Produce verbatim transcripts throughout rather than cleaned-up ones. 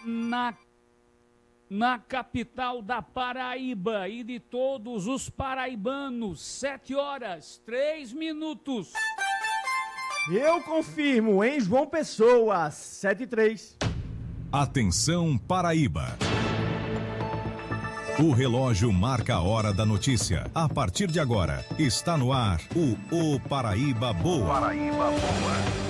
na, na capital da Paraíba e de todos os paraibanos, sete horas, três minutos. Eu confirmo, em João Pessoa, sete e três. Atenção, Paraíba. O relógio marca a hora da notícia. A partir de agora, está no ar o O Paraíba Boa. Paraíba Boa.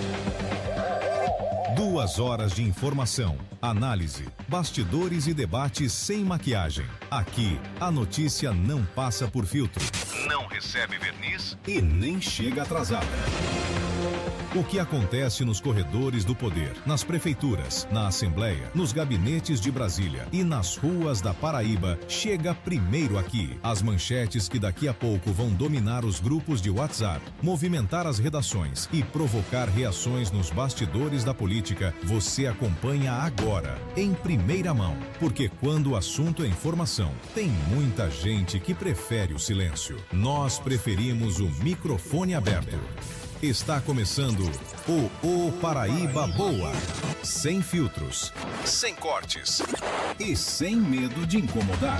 Duas horas de informação, análise, bastidores e debates sem maquiagem. Aqui, a notícia não passa por filtro. Não recebe verniz e nem chega atrasada. O que acontece nos corredores do poder, nas prefeituras, na Assembleia, nos gabinetes de Brasília e nas ruas da Paraíba, chega primeiro aqui. As manchetes que daqui a pouco vão dominar os grupos de WhatsApp, movimentar as redações e provocar reações nos bastidores da política, você acompanha agora, em primeira mão. Porque quando o assunto é informação, tem muita gente que prefere o silêncio. Nós preferimos o microfone aberto. Está começando o O Paraíba Boa. Sem filtros, sem cortes e sem medo de incomodar.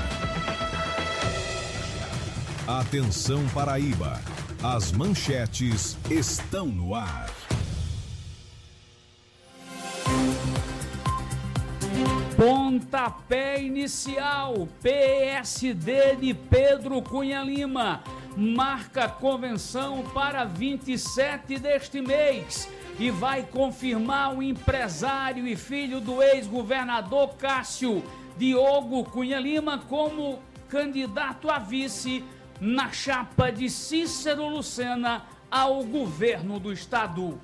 Atenção, Paraíba. As manchetes estão no ar. Pontapé inicial. P S D de Pedro Cunha Lima marca convenção para vinte e sete deste mês e vai confirmar o empresário e filho do ex-governador Cássio, Diogo Cunha Lima, como candidato a vice na chapa de Cícero Lucena ao governo do estado.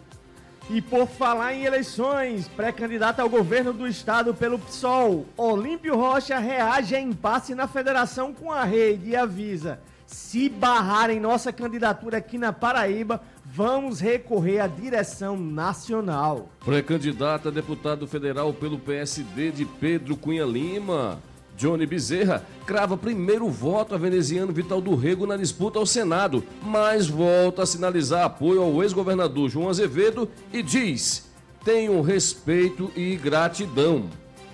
E por falar em eleições, pré-candidata ao governo do estado pelo P SOL, Olímpio Rocha reage a impasse na federação com a rede e avisa: se barrarem nossa candidatura aqui na Paraíba, vamos recorrer à direção nacional. Pré-candidata a deputado federal pelo P S D de Pedro Cunha Lima, Johnny Bezerra, crava primeiro voto a veneziano Vital do Rego na disputa ao Senado, mas volta a sinalizar apoio ao ex-governador João Azevedo e diz: tenho respeito e gratidão.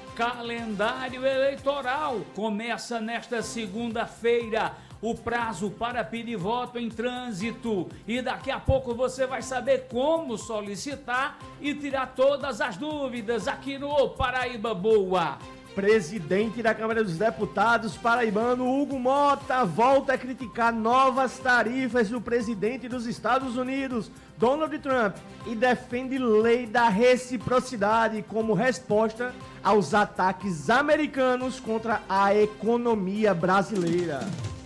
Calendário eleitoral começa nesta segunda-feira. O prazo para pedir voto em trânsito, e daqui a pouco você vai saber como solicitar e tirar todas as dúvidas aqui no Paraíba Boa. Presidente da Câmara dos Deputados paraibano Hugo Mota volta a criticar novas tarifas do presidente dos Estados Unidos, Donald Trump, e defende lei da reciprocidade como resposta aos ataques americanos contra a economia brasileira.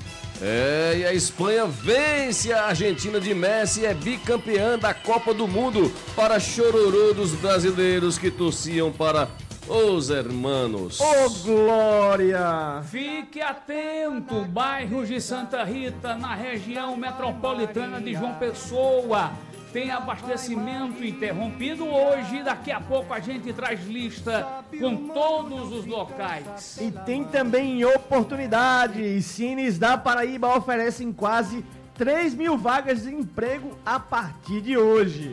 É, e a Espanha vence a Argentina de Messi e é bicampeã da Copa do Mundo, para chororô dos brasileiros que torciam para os hermanos. Ô, oh, glória! Fique atento, bairros de Santa Rita, na região metropolitana de João Pessoa, tem abastecimento interrompido hoje. Daqui a pouco a gente traz lista com todos os locais. E tem também oportunidades. Cines da Paraíba oferecem quase três mil vagas de emprego a partir de hoje.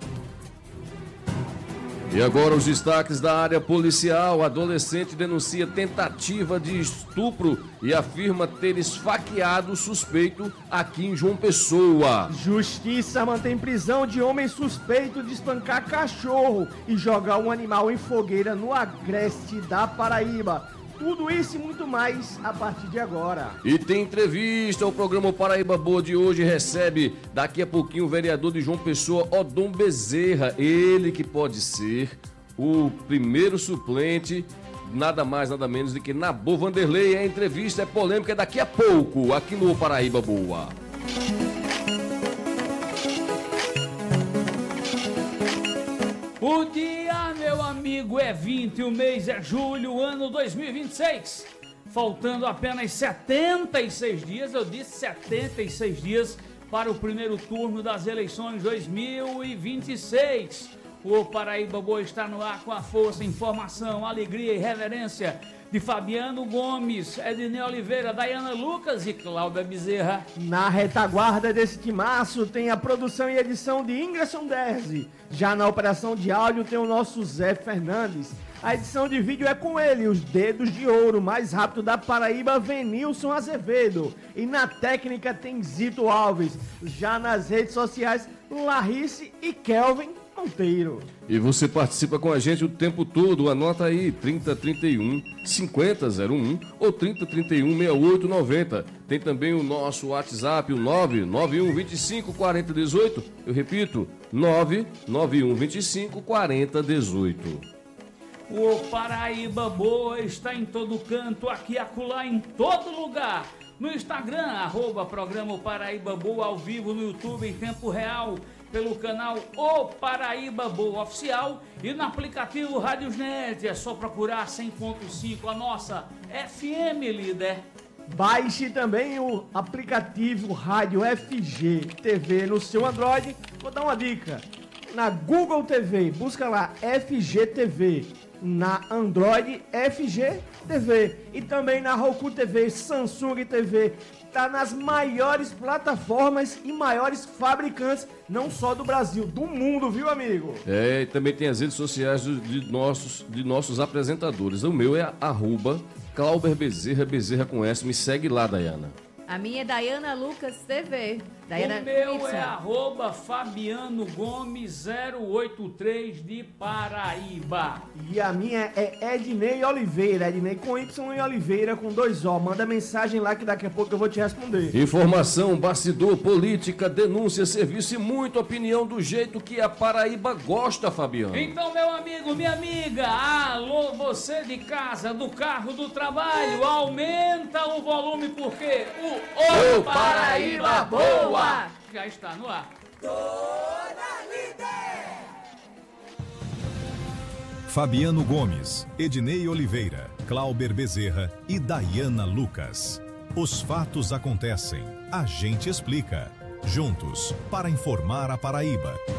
E agora os destaques da área policial. Adolescente denuncia tentativa de estupro e afirma ter esfaqueado o suspeito aqui em João Pessoa. Justiça mantém prisão de homem suspeito de espancar cachorro e jogar um animal em fogueira no Agreste da Paraíba. Tudo isso e muito mais a partir de agora. E tem entrevista. O programa Paraíba Boa de hoje recebe daqui a pouquinho o vereador de João Pessoa, Odom Bezerra. Ele que pode ser o primeiro suplente, nada mais, nada menos do que Nabor Vanderlei. A entrevista é polêmica, é daqui a pouco, aqui no Paraíba Boa. O dia, meu amigo, é vinte, o mês é julho, ano dois mil e vinte e seis. Faltando apenas setenta e seis dias, eu disse setenta e seis dias para o primeiro turno das eleições dois mil e vinte e seis. O Paraíba Boa está no ar com a força, informação, alegria e reverência de Fabiano Gomes, Ednei Oliveira, Dayana Lucas e Cláudia Bezerra. Na retaguarda desse timaço tem a produção e edição de Ingresson Derzi. Já na operação de áudio tem o nosso Zé Fernandes. A edição de vídeo é com ele, os dedos de ouro mais rápido da Paraíba, Venilson Azevedo. E na técnica tem Zito Alves. Já nas redes sociais, Larrice e Kelvin Monteiro. E você participa com a gente o tempo todo, anota aí, trinta, trinta e um, cinquenta, zero um ou trinta, trinta e um, sessenta e oito, noventa. Tem também o nosso WhatsApp, o nove nove um dois cinco, quatro zero um oito. Eu repito, nove nove um dois cinco, quatro zero um oito. O Paraíba Boa está em todo canto, aqui, acolá, em todo lugar. No Instagram, arroba programa Paraíba Boa, ao vivo no YouTube em tempo real, pelo canal O Paraíba Boa Oficial e no aplicativo Rádiosnet. É só procurar cem ponto cinco, a nossa F M líder. Baixe também o aplicativo Rádio F G T V no seu Android. Vou dar uma dica. Na Google T V, busca lá F G T V. Na Android, F G T V. E também na Roku T V, Samsung T V. Tá nas maiores plataformas e maiores fabricantes, não só do Brasil, do mundo, viu, amigo? É, e também tem as redes sociais de, de, nossos, de nossos apresentadores. O meu é arroba Clauber Bezerra, Bezerra com S. Me segue lá, Dayana. A minha é Dayana Lucas T V. Dayana o meu Y. é arroba Fabiano Gomes zero oito três de Paraíba. E a minha é Ednei Oliveira, Ednei com Y e Oliveira com dois O. Manda mensagem lá que daqui a pouco eu vou te responder. Informação, bastidor, política, denúncia, serviço e muita opinião do jeito que a Paraíba gosta, Fabiano. Então, meu amigo, minha amiga, alô, você de casa, do carro, do trabalho, aumenta o volume porque o, o Paraíba Boa já está no ar. Dona Líder! Fabiano Gomes, Ednei Oliveira, Clauber Bezerra e Dayana Lucas. Os fatos acontecem, a gente explica. Juntos para informar a Paraíba.